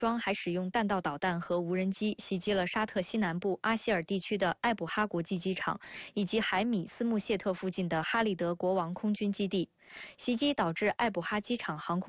方还使用弹道导弹和无人机袭击了沙特西南部阿希尔地区的艾卜哈国际机场，以及海米斯穆谢特附近的哈利德国王空军基地。袭击导致艾卜哈机场航空